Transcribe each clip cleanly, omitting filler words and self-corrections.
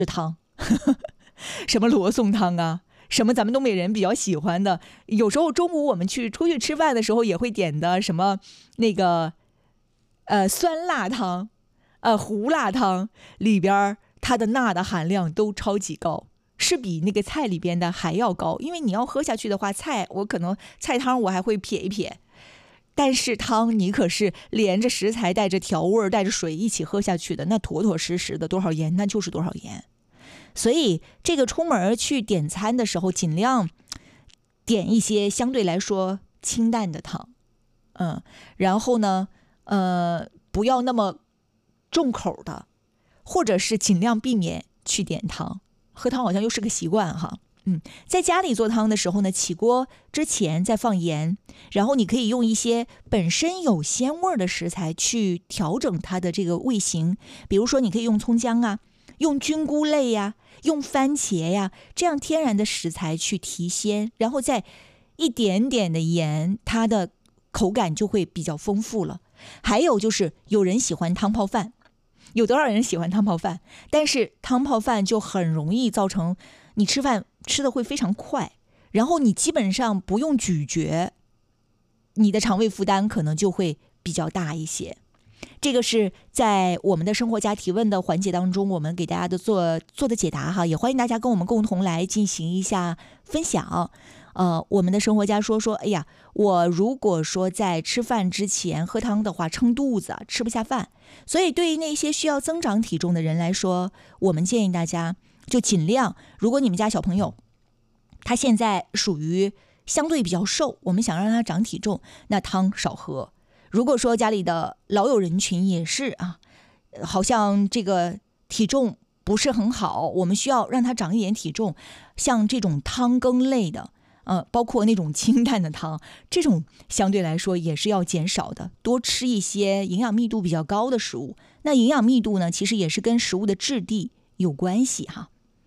汤，什么罗宋汤啊，什么咱们东北人比较喜欢的，有时候中午我们出去吃饭的时候也会点的什么那个酸辣汤，胡辣汤里边它的钠的含量都超级高，是比那个菜里边的还要高。因为你要喝下去的话，我可能菜汤我还会撇一撇，但是汤你可是连着食材带着调味带着水一起喝下去的，那妥妥实实的多少盐那就是多少盐。所以这个出门去点餐的时候，尽量点一些相对来说清淡的汤，然后呢，不要那么重口的，或者是尽量避免去点汤。喝汤好像又是个习惯哈。在家里做汤的时候呢，起锅之前再放盐，然后你可以用一些本身有鲜味的食材去调整它的这个味型，比如说你可以用葱姜啊，用菌菇类呀，用番茄呀，这样天然的食材去提鲜，然后再一点点的盐，它的口感就会比较丰富了。还有就是有人喜欢汤泡饭，有多少人喜欢汤泡饭？但是汤泡饭就很容易造成你吃饭吃的会非常快，然后你基本上不用咀嚼，你的肠胃负担可能就会比较大一些。这个是在我们的生活家提问的环节当中，我们给大家的做的解答哈，也欢迎大家跟我们共同来进行一下分享。我们的生活家说，哎呀，我如果说在吃饭之前喝汤的话，撑肚子吃不下饭，所以对于那些需要增长体重的人来说，我们建议大家就尽量，如果你们家小朋友他现在属于相对比较瘦，我们想让他长体重，那汤少喝。如果说家里的老有人群也是好像这个体重不是很好，我们需要让他长一点体重，像这种汤羹类的，包括那种清淡的汤，这种相对来说也是要减少的，多吃一些营养密度比较高的食物。那营养密度呢，其实也是跟食物的质地有关系哈。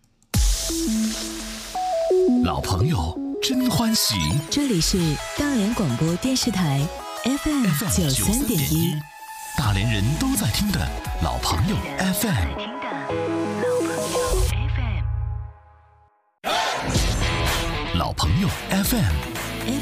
老朋友真欢喜， 这里是大连广播电视台 FM 93.1， 大连人都在听的老朋友 FM。老朋友 FM。